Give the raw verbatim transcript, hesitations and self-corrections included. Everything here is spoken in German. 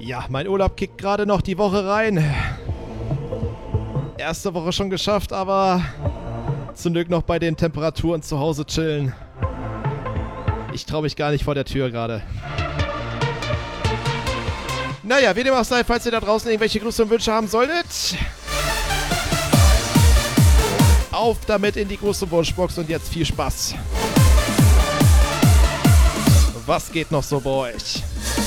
Ja, mein Urlaub kickt gerade noch die Woche rein. Erste Woche schon geschafft, aber zum Glück noch bei den Temperaturen zu Hause chillen. Ich traue mich gar nicht vor der Tür gerade. Naja, wie dem auch sei, falls ihr da draußen irgendwelche Grüße und Wünsche haben solltet, auf damit in die Gruß- und Wunschbox und jetzt viel Spaß. Was geht noch so bei euch?